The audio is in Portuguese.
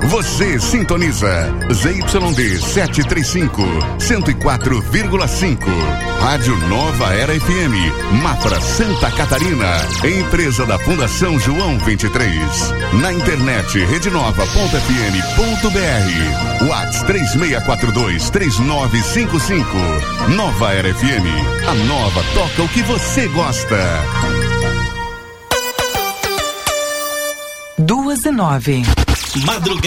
Você sintoniza ZYD 735, 104,5. Rádio Nova Era FM, Mafra, Santa Catarina. Empresa da Fundação João 23. Na internet, redenova.fm.br. WhatsApp 3642-3955. Nova Era FM. A nova toca o que você gosta. 2:09. Madrugada.